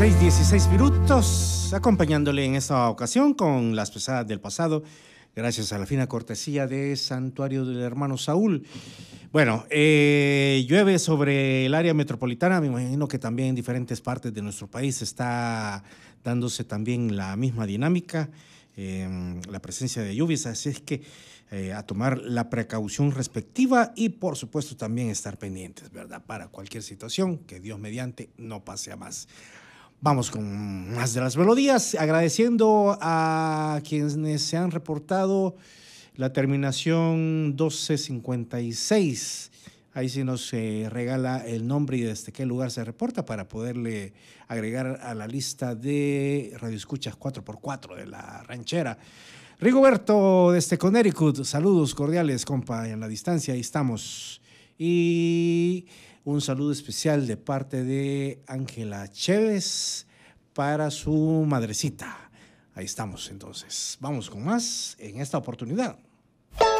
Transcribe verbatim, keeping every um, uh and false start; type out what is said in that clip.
seis dieciséis minutos, acompañándole en esta ocasión con las pesadas del pasado, gracias a la fina cortesía de Santuario del Hermano Saúl. Bueno, eh, llueve sobre el área metropolitana, me imagino que también en diferentes partes de nuestro país está dándose también la misma dinámica, eh, la presencia de lluvias, así es que eh, a tomar la precaución respectiva y por supuesto también estar pendientes, ¿verdad? Para cualquier situación, que Dios mediante no pase a más. Vamos con más de las melodías, agradeciendo a quienes se han reportado la terminación doce cincuenta y seis. Ahí sí nos eh, regala el nombre y desde qué lugar se reporta para poderle agregar a la lista de radioescuchas cuatro por cuatro de la ranchera. Rigoberto desde Connecticut, saludos cordiales, compa, en la distancia, ahí estamos. Y un saludo especial de parte de Ángela Chévez para su madrecita. Ahí estamos entonces. Vamos con más en esta oportunidad.